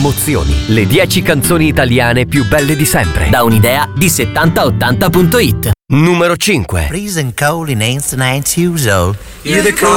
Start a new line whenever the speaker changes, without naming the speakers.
emozioni. Le 10 canzoni italiane più belle di sempre.
Da un'idea di 7080.it.
Numero 5.
Freezing cold in ancient Antuzo.
You're the